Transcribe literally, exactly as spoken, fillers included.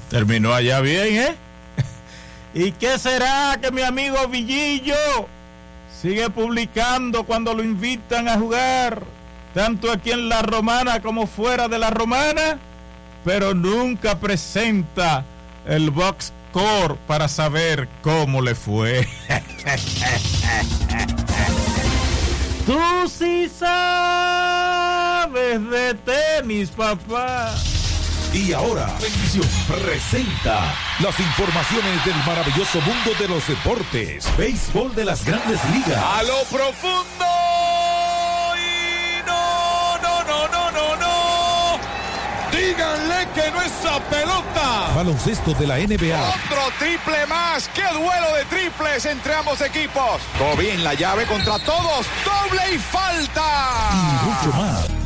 Terminó allá bien, ¿eh? ¿Y qué será que mi amigo Villillo sigue publicando cuando lo invitan a jugar, tanto aquí en La Romana como fuera de La Romana, pero nunca presenta el box score para saber cómo le fue? Tú sí sabes de tenis, papá. Y ahora, Bendición presenta las informaciones del maravilloso mundo de los deportes. Béisbol de las Grandes Ligas. A lo profundo. Y no, no, no, no, no, no. Díganle que no es esa pelota. Baloncesto de la N B A. Otro triple más. ¡Qué duelo de triples entre ambos equipos! Todo bien, la llave contra todos. Doble y falta. Y mucho más.